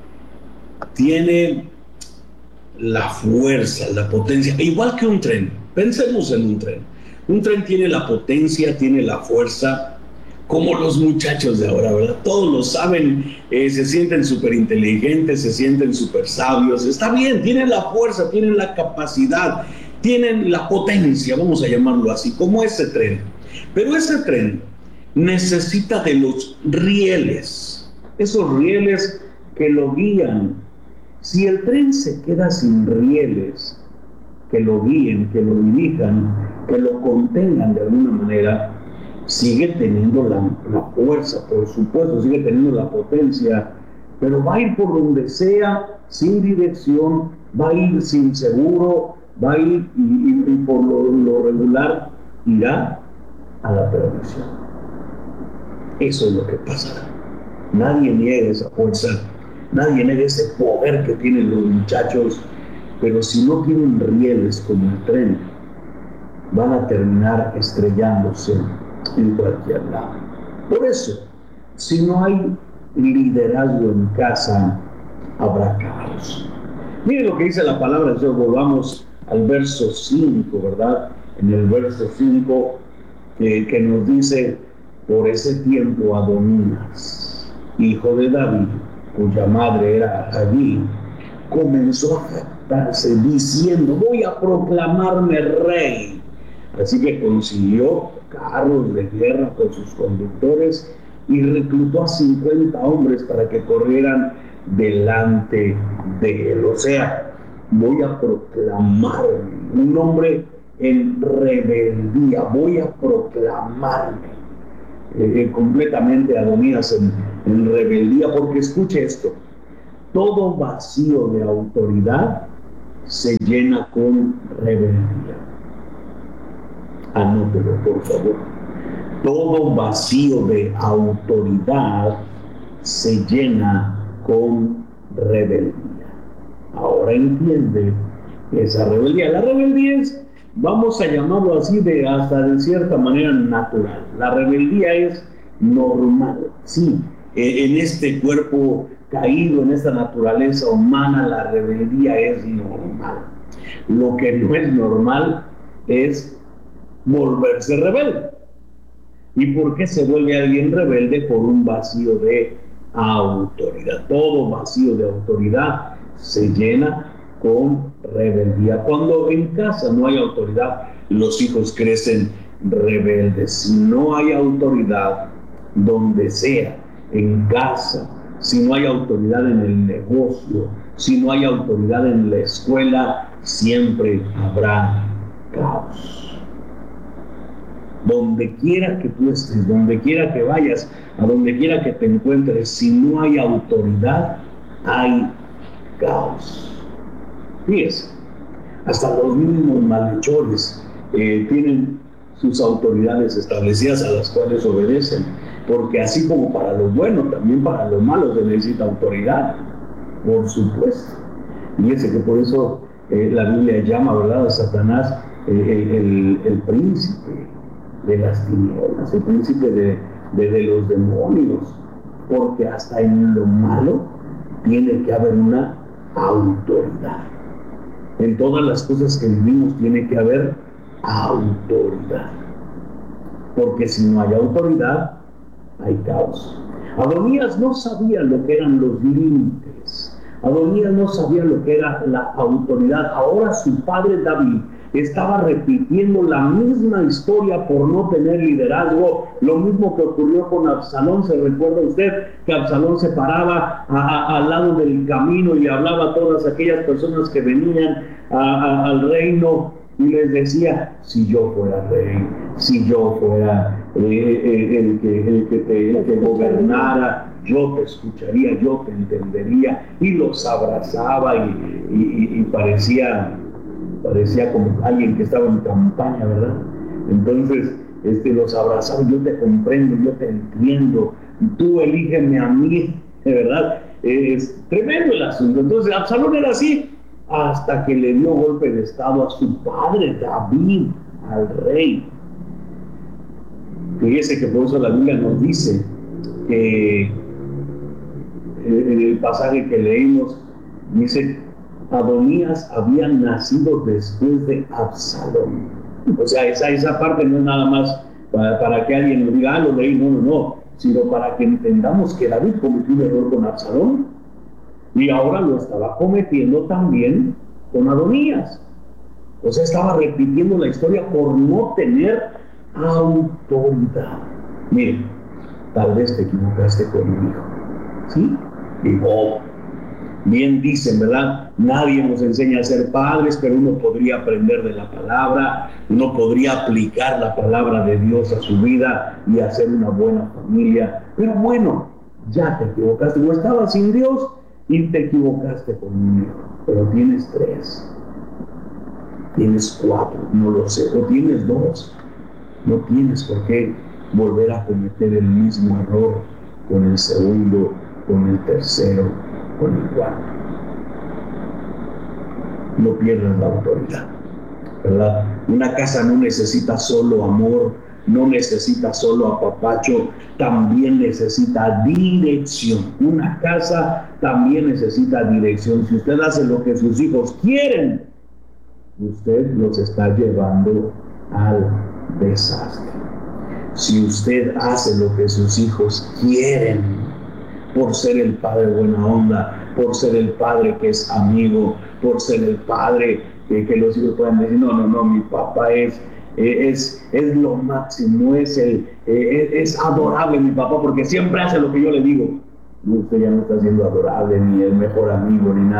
tiene la fuerza, la potencia, igual que un tren. Pensemos en un tren. Un tren tiene la potencia, tiene la fuerza, como los muchachos de ahora, ¿verdad? Todos lo saben, eh, se sienten súper inteligentes, se sienten súper sabios. Está bien, tienen la fuerza, tienen la capacidad, tienen la potencia, vamos a llamarlo así, como ese tren. Pero ese tren necesita de los rieles, esos rieles que lo guían. Si el tren se queda sin rieles que lo guíen, que lo dirijan, que lo contengan de alguna manera, sigue teniendo la, la fuerza, por supuesto, sigue teniendo la potencia, pero va a ir por donde sea, sin dirección, va a ir sin seguro, va a ir y, y, y por lo, lo regular irá a la perdición. Eso es lo que pasará. Nadie niega esa fuerza, nadie niega ese poder que tienen los muchachos, pero si no tienen rieles como el tren, van a terminar estrellándose en cualquier lado. Por eso, si no hay liderazgo en casa, habrá caos. Miren lo que dice la palabra de Dios. Volvamos al verso cinco, ¿verdad? En el verso cinco, eh, que nos dice: por ese tiempo Adonías, hijo de David, cuya madre era Agí, comenzó a jactarse diciendo: voy a proclamarme rey. Así que consiguió carros de guerra con sus conductores y reclutó a cincuenta hombres para que corrieran delante de él. O sea, voy a proclamarme, un hombre en rebeldía, voy a proclamarme. Eh, completamente Adonías en, en rebeldía, porque escuche esto, todo vacío de autoridad se llena con rebeldía. Anótelo, por favor. Todo vacío de autoridad se llena con rebeldía. Ahora entiende esa rebeldía. La rebeldía es, vamos a llamarlo así, de hasta de cierta manera natural. La rebeldía es normal, sí. En este cuerpo caído, en esta naturaleza humana, la rebeldía es normal. Lo que no es normal es volverse rebelde. ¿Y por qué se vuelve alguien rebelde? Por un vacío de autoridad. Todo vacío de autoridad se llena con rebeldía. Cuando en casa no hay autoridad, los hijos crecen rebeldes. Si no hay autoridad donde sea, en casa, si no hay autoridad en el negocio, si no hay autoridad en la escuela, siempre habrá caos. Donde quiera que tú estés, donde quiera que vayas, a donde quiera que te encuentres, si no hay autoridad, hay caos. Fíjese, hasta los mismos malhechores eh, tienen sus autoridades establecidas a las cuales obedecen, porque así como para lo bueno, también para lo malo se necesita autoridad, por supuesto. Fíjese que por eso eh, la Biblia llama, ¿verdad?, a Satanás eh, el, el príncipe de las tinieblas, el príncipe de, de, de los demonios, porque hasta en lo malo tiene que haber una autoridad. En todas las cosas que vivimos tiene que haber autoridad, porque si no hay autoridad, hay caos. Adonías no sabía lo que eran los límites, Adonías no sabía lo que era la autoridad. Ahora su padre David estaba repitiendo la misma historia por no tener liderazgo, lo mismo que ocurrió con Absalón. ¿Se recuerda usted que Absalón se paraba a, a, al lado del camino y hablaba a todas aquellas personas que venían a, a, al reino y les decía, si yo fuera rey, si yo fuera eh, eh, el, que, el, que te, el que gobernara, yo te escucharía, yo te entendería, y los abrazaba y, y, y parecía parecía como alguien que estaba en campaña, ¿verdad? Entonces este, los abrazaba, yo te comprendo, yo te entiendo, tú elígeme a mí, de verdad. Es tremendo el asunto. Entonces Absalón era así hasta que le dio golpe de estado a su padre David, al rey. Fíjese que por eso la Biblia nos dice que en el pasaje que leímos dice, Adonías había nacido después de Absalón. O sea, esa, esa parte no es nada más para, para que alguien lo diga, ah, lo leí, no, no, no, sino para que entendamos que David cometió un error con Absalón y ahora lo estaba cometiendo también con Adonías. O sea, estaba repitiendo la historia por no tener autoridad. Mire, tal vez te equivocaste con un hijo, ¿sí? Digo, bien dicen, ¿verdad? Nadie nos enseña a ser padres, pero uno podría aprender de la palabra, uno podría aplicar la palabra de Dios a su vida y hacer una buena familia. Pero bueno, ya te equivocaste, o estabas sin Dios y te equivocaste con un hijo, pero tienes tres, tienes cuatro, no lo sé, o tienes dos. No tienes por qué volver a cometer el mismo error con el segundo, con el tercero, con el cuarto. No pierdas la autoridad, ¿verdad? Una casa no necesita solo amor, no necesita solo apapacho, también necesita dirección. Una casa también necesita dirección. Si usted hace lo que sus hijos quieren, usted los está llevando al desastre. Si usted hace lo que sus hijos quieren, por ser el padre buena onda, por ser el padre que es amigo, por ser el padre que, que los hijos puedan decir, no, no, no, mi papá es, es, es lo máximo, es, el, es, es adorable mi papá, porque siempre hace lo que yo le digo. Usted ya no está siendo adorable, ni el mejor amigo, ni nada.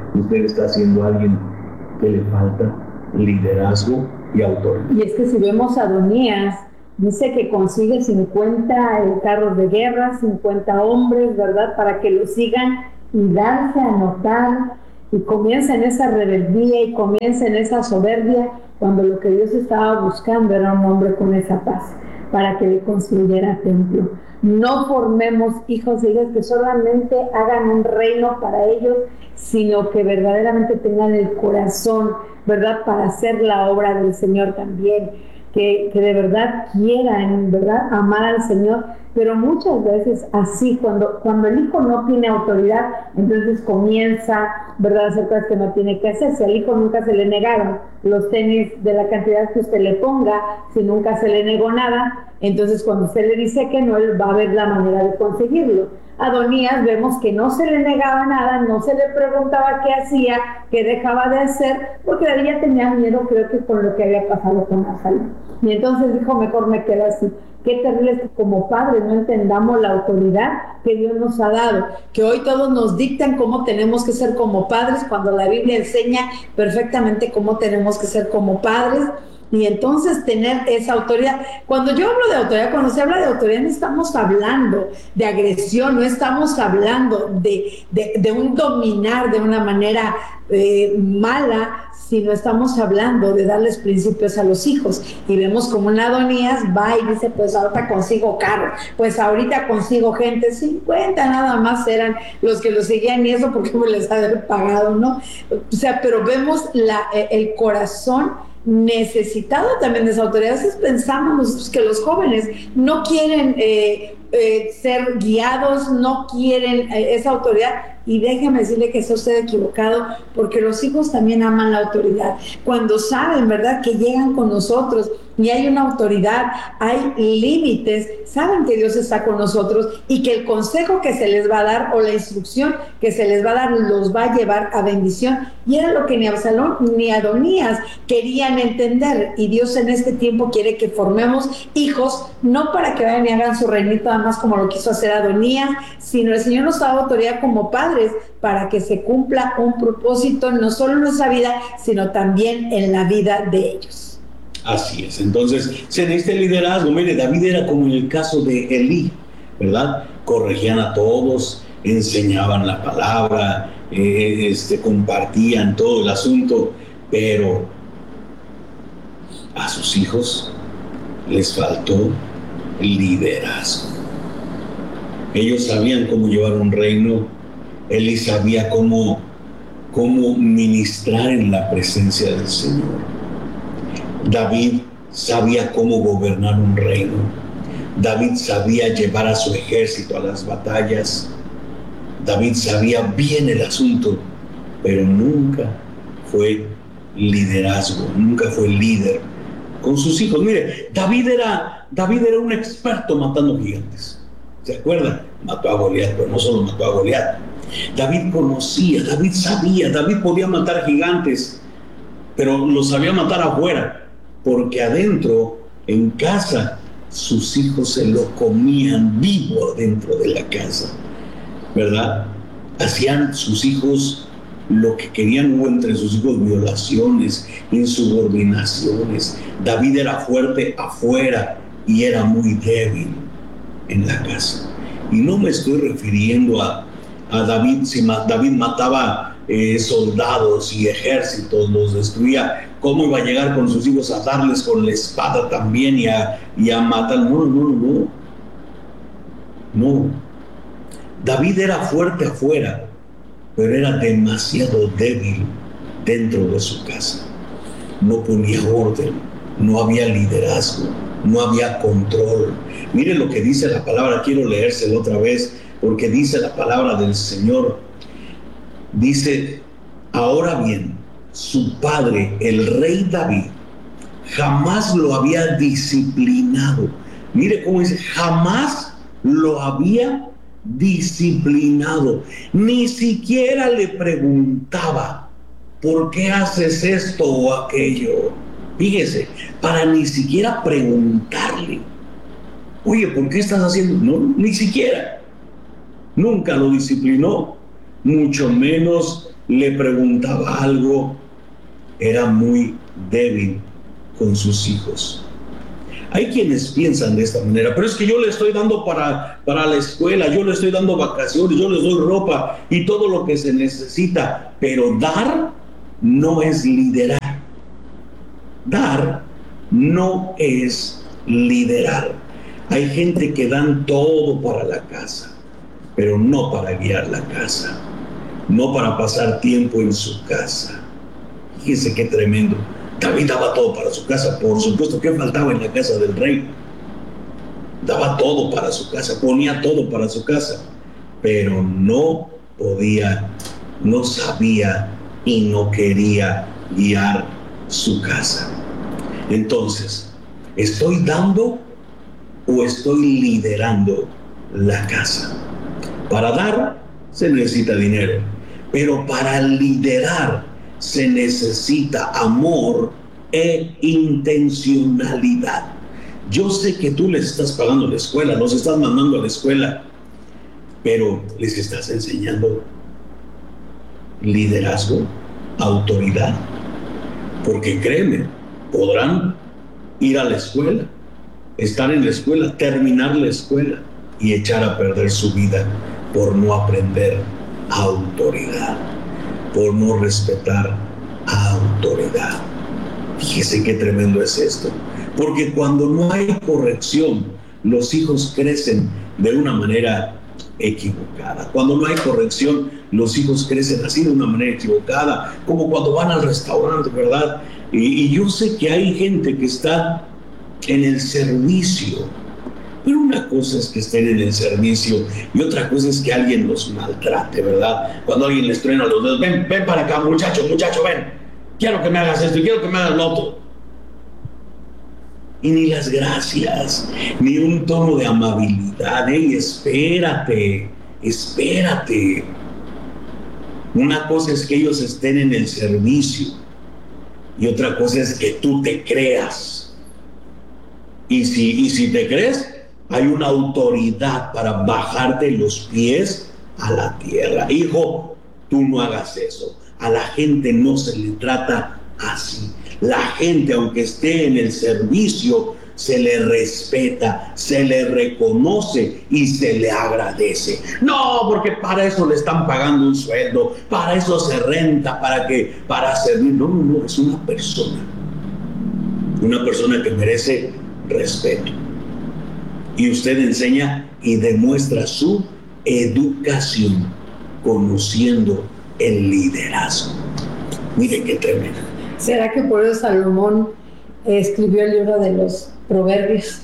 usted está siendo alguien que le falta liderazgo y autoridad. Y es que si vemos a Adonías, dice que consigue cincuenta carros de guerra, cincuenta hombres, ¿verdad? Para que lo sigan y darse a notar, y comienza en esa rebeldía y comienza en esa soberbia, cuando lo que Dios estaba buscando era un hombre con esa paz, para que le construyera templo. No formemos hijos e hijas que solamente hagan un reino para ellos, sino que verdaderamente tengan el corazón, ¿verdad?, para hacer la obra del Señor también, que, que de verdad quieran, ¿verdad?, amar al Señor. Pero muchas veces así, cuando, cuando el hijo no tiene autoridad, entonces comienza, ¿verdad?, a hacer cosas que no tiene que hacer. Si al hijo nunca se le negaron los tenis de la cantidad que usted le ponga, si nunca se le negó nada, entonces cuando usted le dice que no, él va a ver la manera de conseguirlo. Adonías vemos que no se le negaba nada, no se le preguntaba qué hacía, qué dejaba de hacer, porque ella tenía miedo, creo que con lo que había pasado con Absalón. Y entonces dijo, mejor me quedo así. Qué terrible es que como padres no entendamos la autoridad que Dios nos ha dado, que hoy todos nos dictan cómo tenemos que ser como padres, cuando la Biblia enseña perfectamente cómo tenemos que ser como padres. Y entonces tener esa autoridad. Cuando yo hablo de autoridad, cuando se habla de autoridad, no estamos hablando de agresión, no estamos hablando de, de, de un dominar de una manera eh, mala, sino estamos hablando de darles principios a los hijos. Y vemos como una Adonías va y dice, pues ahorita consigo carro, pues ahorita consigo gente, cincuenta nada más eran los que lo seguían, y eso porque me les ha de haber pagado, ¿no? O sea, pero vemos la, el corazón necesitado también de esa autoridad. A veces pensamos nosotros que los jóvenes no quieren eh, eh, ser guiados, no quieren eh, esa autoridad, y déjeme decirle que está usted equivocado, porque los hijos también aman la autoridad. Cuando saben, ¿verdad?, que llegan con nosotros y hay una autoridad, hay límites, saben que Dios está con nosotros y que el consejo que se les va a dar o la instrucción que se les va a dar los va a llevar a bendición. Y era lo que ni Absalón ni Adonías querían entender. Y Dios en este tiempo quiere que formemos hijos, no para que vayan y hagan su reinito nada más como lo quiso hacer Adonías, sino el Señor nos da autoridad como padres para que se cumpla un propósito no solo en nuestra vida, sino también en la vida de ellos. Así es, entonces se necesita liderazgo. Mire, David era como en el caso de Elí, ¿verdad? Corregían a todos, enseñaban la palabra, eh, este, compartían todo el asunto, pero a sus hijos les faltó liderazgo. Ellos sabían cómo llevar un reino, Elí sabía cómo, cómo ministrar en la presencia del Señor. David sabía cómo gobernar un reino. David sabía llevar a su ejército a las batallas. David sabía bien el asunto, pero nunca fue liderazgo, nunca fue líder con sus hijos. Mire, David era, David era un experto matando gigantes. ¿Se acuerdan? Mató a Goliat, pero no solo mató a Goliat. David conocía, David sabía, David podía matar gigantes, pero los sabía matar afuera, porque adentro, en casa, sus hijos se lo comían vivo dentro de la casa, ¿verdad? Hacían sus hijos lo que querían, hubo entre sus hijos violaciones, insubordinaciones. David era fuerte afuera y era muy débil en la casa. Y no me estoy refiriendo a, a David, si ma, David mataba eh, soldados y ejércitos, los destruía. ¿Cómo iba a llegar con sus hijos a darles con la espada también y a, y a matar? No, no, no. No. David era fuerte afuera, pero era demasiado débil dentro de su casa. No ponía orden, no había liderazgo, no había control. Mire lo que dice la palabra, quiero leérselo otra vez, porque dice la palabra del Señor. Dice, ahora bien, su padre, el rey David, jamás lo había disciplinado. Mire cómo dice, jamás lo había disciplinado. Ni siquiera le preguntaba, ¿por qué haces esto o aquello? Fíjese, para ni siquiera preguntarle, oye, ¿por qué estás haciendo? No, ni siquiera. Nunca lo disciplinó, mucho menos le preguntaba algo, era muy débil con sus hijos. Hay quienes piensan de esta manera, pero es que yo le estoy dando para, para la escuela, yo le estoy dando vacaciones, yo les doy ropa y todo lo que se necesita, pero dar no es liderar. Dar no es liderar. Hay gente que dan todo para la casa, pero no para guiar la casa, no para pasar tiempo en su casa. Fíjense qué tremendo. David daba todo para su casa, por supuesto. ¿Qué faltaba en la casa del rey? Daba todo para su casa, ponía todo para su casa, pero no podía, no sabía y no quería guiar su casa. Entonces, ¿estoy dando o estoy liderando la casa? Para dar se necesita dinero, pero para liderar se necesita amor e intencionalidad. Yo sé que tú les estás pagando la escuela, los estás mandando a la escuela, pero les estás enseñando liderazgo, autoridad, porque créeme, podrán ir a la escuela, estar en la escuela, terminar la escuela y echar a perder su vida por no aprender autoridad, por no respetar a autoridad. Fíjese qué tremendo es esto, porque cuando no hay corrección, los hijos crecen de una manera equivocada. Cuando no hay corrección, los hijos crecen así de una manera equivocada, como cuando van al restaurante, ¿verdad? Y, y yo sé que hay gente que está en el servicio, pero una cosa es que estén en el servicio y otra cosa es que alguien los maltrate, ¿verdad? Cuando alguien les truena los dedos, ven, ven para acá, muchacho, muchacho, ven, quiero que me hagas esto y quiero que me hagas lo otro. Y ni las gracias, ni un tono de amabilidad. ¡Ey, espérate, espérate! Una cosa es que ellos estén en el servicio y otra cosa es que tú te creas. Y si, y si te crees, hay una autoridad para bajarte los pies a la tierra. Hijo, tú no hagas eso. A la gente no se le trata así. La gente, aunque esté en el servicio, se le respeta, se le reconoce y se le agradece. No, porque para eso le están pagando un sueldo, para eso se renta, para que, para servir. No, no, no, es una persona. Una persona que merece respeto. Y usted enseña y demuestra su educación conociendo el liderazgo. Mire qué tremendo. ¿Será que por eso Salomón escribió el libro de los Proverbios?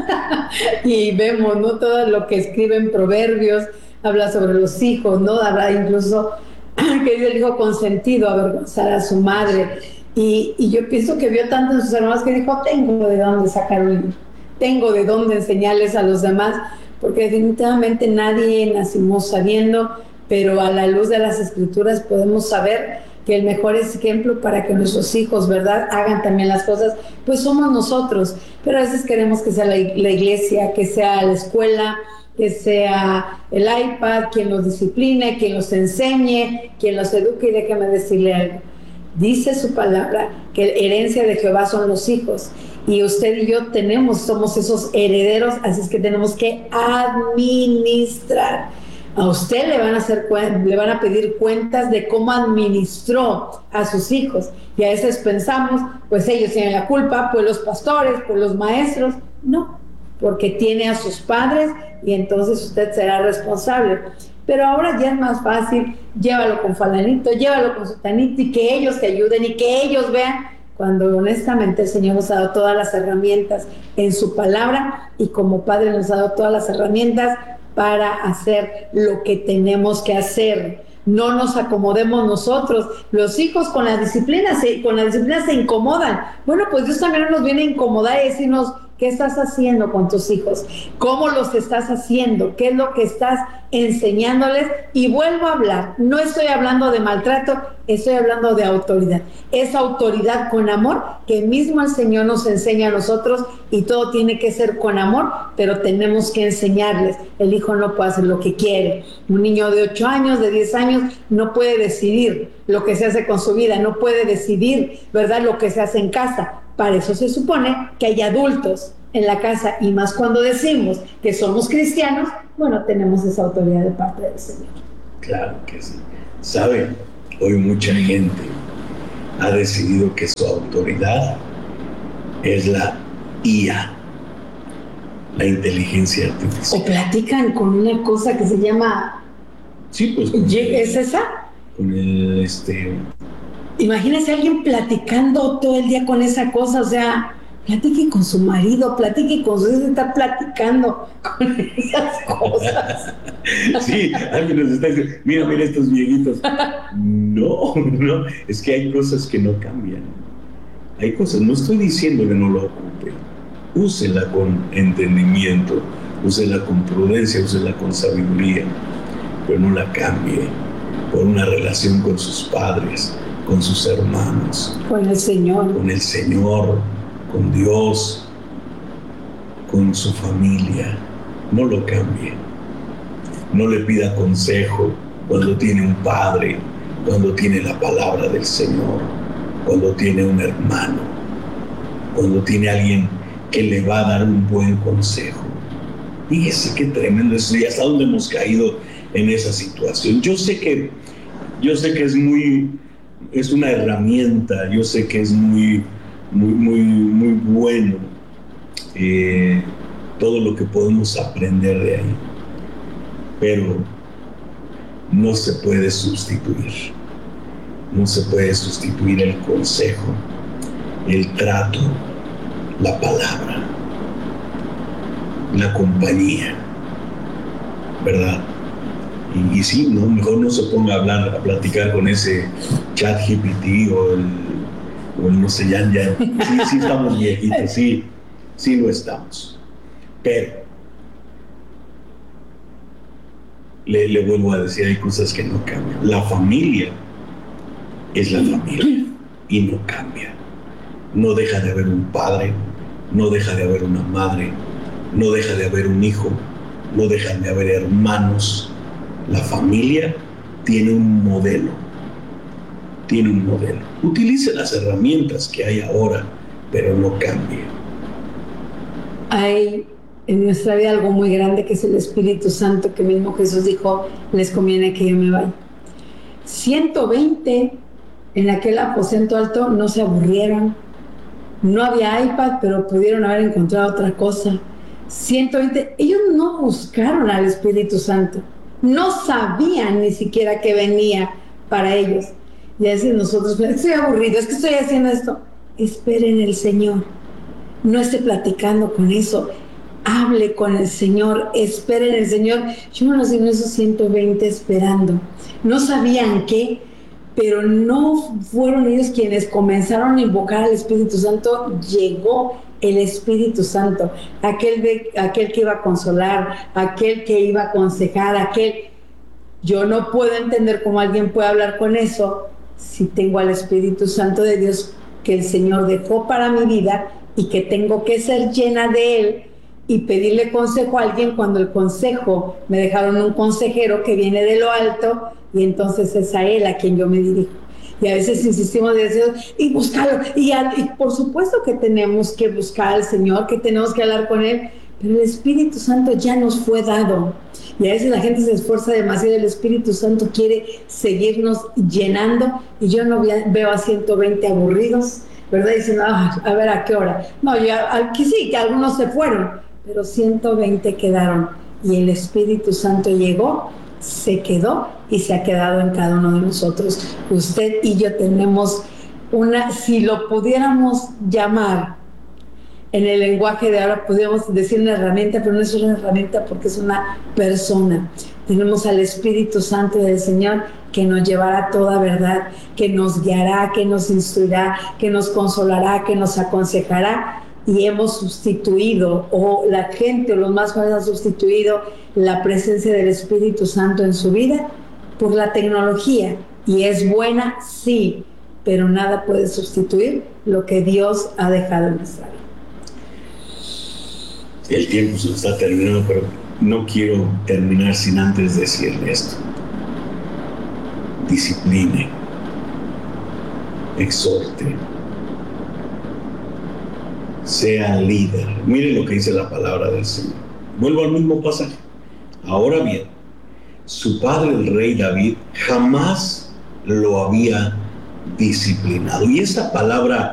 Y vemos, ¿no? Todo lo que escribe en Proverbios habla sobre los hijos, ¿no? Habla incluso que dice el hijo consentido avergonzar a su madre. Y, y yo pienso que vio tanto en sus hermanos que dijo, tengo de dónde sacar un libro, tengo de dónde enseñarles a los demás, porque definitivamente nadie nacimos sabiendo, pero a la luz de las escrituras podemos saber que el mejor ejemplo para que nuestros hijos, ¿verdad?, hagan también las cosas, pues somos nosotros. Pero a veces queremos que sea la, la iglesia, que sea la escuela, que sea el iPad, quien los discipline, quien los enseñe, quien los eduque. Y déjeme decirle algo. Dice su palabra que la herencia de Jehová son los hijos. Y usted y yo tenemos, somos esos herederos, así es que tenemos que administrar. A usted le van a hacer le van a pedir cuentas de cómo administró a sus hijos. Y a veces pensamos, pues ellos tienen la culpa, pues los pastores, pues los maestros. No, porque tiene a sus padres y entonces usted será responsable. Pero ahora ya es más fácil, llévalo con fulanito, llévalo con sutanito y que ellos te ayuden y que ellos vean, cuando honestamente el Señor nos ha dado todas las herramientas en su palabra y como Padre nos ha dado todas las herramientas para hacer lo que tenemos que hacer. No nos acomodemos nosotros. Los hijos con la disciplina se, con la disciplina se incomodan. Bueno, pues Dios también nos viene a incomodar y decirnos, ¿Qué estás haciendo con tus hijos? ¿Cómo los estás haciendo? ¿Qué es lo que estás enseñándoles? Y vuelvo a hablar, no estoy hablando de maltrato, estoy hablando de autoridad. Esa autoridad con amor que mismo el Señor nos enseña a nosotros, y todo tiene que ser con amor, pero tenemos que enseñarles. El hijo no puede hacer lo que quiere. Un niño de ocho años, de diez años, no puede decidir lo que se hace con su vida, no puede decidir, ¿verdad?, lo que se hace en casa. Para eso se supone que hay adultos en la casa, y más cuando decimos que somos cristianos, bueno, tenemos esa autoridad de parte del Señor. Claro que sí. ¿Saben? Hoy mucha gente ha decidido que su autoridad es la I A, la inteligencia artificial. O platican con una cosa que se llama... Sí, pues... Con ¿Es el, esa? Con el, este... Imagínese a alguien platicando todo el día con esa cosa, o sea, platique con su marido, platique con su hijo, está platicando con esas cosas. Sí, alguien nos está diciendo, mira, mira estos viejitos. No, no, es que hay cosas que no cambian. Hay cosas, no estoy diciendo que no lo ocupe. Úsela con entendimiento, úsela con prudencia, úsela con sabiduría, pero no la cambie por una relación con sus padres, con sus hermanos, con el Señor, con el Señor, con Dios, con su familia. No lo cambie. No le pida consejo cuando tiene un padre, cuando tiene la palabra del Señor, cuando tiene un hermano, cuando tiene alguien que le va a dar un buen consejo. Fíjese qué tremendo es, y hasta dónde hemos caído en esa situación. Yo sé que, yo sé que es muy, es una herramienta, yo sé que es muy, muy, muy, muy bueno eh, todo lo que podemos aprender de ahí, pero no se puede sustituir, no se puede sustituir el consejo, el trato, la palabra, la compañía, ¿verdad? Y, y sí, no, mejor no se ponga a hablar, a platicar con ese chat G P T o el, o el no sé, ya, ya, sí, sí estamos viejitos, sí, sí lo estamos, pero le, le vuelvo a decir, hay cosas que no cambian. La familia es la familia y no cambia. No deja de haber un padre, no deja de haber una madre, no deja de haber un hijo, no dejan de haber hermanos. La familia tiene un modelo, tiene un modelo. Utilice las herramientas que hay ahora, pero no cambie. Hay en nuestra vida algo muy grande que es el Espíritu Santo, que mismo Jesús dijo, les conviene que yo me vaya. ciento veinte en aquel aposento alto no se aburrieron. No había iPad, pero pudieron haber encontrado otra cosa. ciento veinte, ellos no buscaron al Espíritu Santo. No sabían ni siquiera que venía para ellos. Y a veces nosotros, estoy aburrido, es que estoy haciendo esto. Esperen el Señor. No esté platicando con eso. Hable con el Señor, esperen el Señor. Yo me los digo esos ciento veinte esperando. No sabían qué, pero no fueron ellos quienes comenzaron a invocar al Espíritu Santo. Llegó el Espíritu Santo, aquel, de, aquel que iba a consolar, aquel que iba a aconsejar, aquel... Yo no puedo entender cómo alguien puede hablar con eso si tengo al Espíritu Santo de Dios que el Señor dejó para mi vida y que tengo que ser llena de Él y pedirle consejo a alguien cuando el consejo, me dejaron un consejero que viene de lo alto y entonces es a Él a quien yo me dirijo. Y a veces insistimos de decir, y buscarlo, y, a, y por supuesto que tenemos que buscar al Señor, que tenemos que hablar con Él, pero el Espíritu Santo ya nos fue dado. Y a veces la gente se esfuerza demasiado, el Espíritu Santo quiere seguirnos llenando, y yo no veo a ciento veinte aburridos, ¿verdad? Dicen, ah, a ver, ¿a qué hora? No, ya, aquí sí, que algunos se fueron, pero ciento veinte quedaron, y el Espíritu Santo llegó, se quedó y se ha quedado en cada uno de nosotros. Usted y yo tenemos una, si lo pudiéramos llamar en el lenguaje de ahora, pudiéramos decir una herramienta, pero no es una herramienta porque es una persona. Tenemos al Espíritu Santo del Señor que nos llevará a toda verdad, que nos guiará, que nos instruirá, que nos consolará, que nos aconsejará y hemos sustituido, o la gente o los más jóvenes han sustituido la presencia del Espíritu Santo en su vida por la tecnología. Y es buena, sí, pero nada puede sustituir lo que Dios ha dejado en nuestra vida. El tiempo se está terminando, pero no quiero terminar sin antes decirle esto. Discipline, exhorte, sea líder. Miren lo que dice la palabra del Señor. Vuelvo al mismo pasaje. Ahora bien, su padre, el rey David, jamás lo había disciplinado. Y esta palabra